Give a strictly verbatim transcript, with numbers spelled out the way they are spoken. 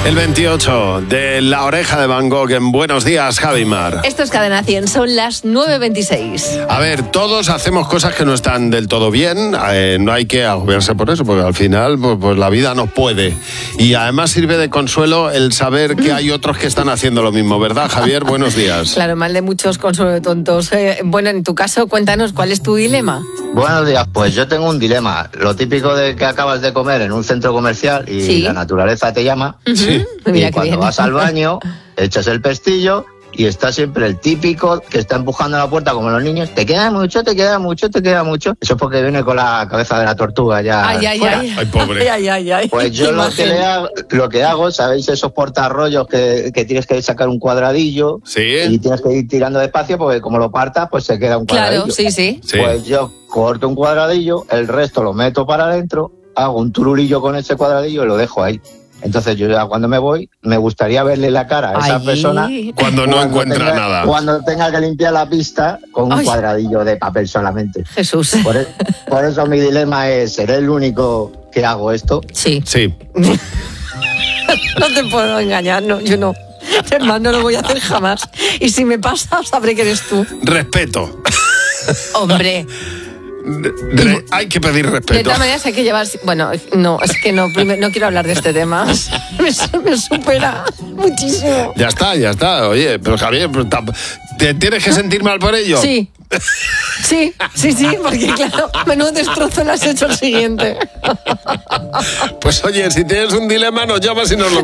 El veintiocho de La Oreja de Van Gogh en Buenos Días, Javimar. Esto es Cadena cien, son las nueve veintiséis. A ver, todos hacemos cosas que no están del todo bien, eh, no hay que agobiarse por eso, porque al final pues, pues la vida nos puede. Y además sirve de consuelo el saber que hay otros que están haciendo lo mismo, ¿verdad, Javier? Buenos días. Claro, mal de muchos consuelo de tontos. Eh, bueno, en tu caso, cuéntanos, ¿cuál es tu dilema? Buenos días, pues yo tengo un dilema. Lo típico de que acabas de comer en un centro comercial y ¿Sí? la naturaleza te llama. Sí. Mira Y qué cuando bien. vas al baño, echas el pestillo y está siempre el típico que está empujando la puerta como los niños. Te queda mucho, te queda mucho, te queda mucho. Eso es porque viene con la cabeza de la tortuga ya Ay, ay, fuera. ay. Ay, pobre. Ay, ay, ay. Pues yo lo que, le hago, lo que hago, ¿sabéis? Esos portarrollos que, que tienes que sacar un cuadradillo y Sí, tienes que ir tirando despacio porque como lo partas, pues se queda un cuadradillo. Claro, sí, sí. sí. Pues yo corto un cuadradillo, el resto lo meto para adentro, hago un turulillo con ese cuadradillo y lo dejo ahí. Entonces yo ya cuando me voy, me gustaría verle la cara a esa Ay. persona Cuando no encuentra tenga, nada. Cuando tenga que limpiar la pista con un Ay. cuadradillo de papel solamente. Jesús. Por, e- por eso mi dilema es, ¿seré el único que hago esto? Sí. Sí. No te puedo engañar, no, yo no. Hermano, no lo voy a hacer jamás. Y si me pasa, sabré que eres tú. Respeto. Hombre. Re- hay que pedir De respeto. todas maneras hay que llevar... Bueno, no, es que no, primero, no quiero hablar de este tema. Me, me supera muchísimo. Ya está, ya está. Oye, pero Javier, pero tam- ¿te tienes que sentir mal por ello? Sí. Sí, sí, sí, porque claro, menudo destrozo le has hecho el siguiente. Pues oye, si tienes un dilema, nos llamas y nos lo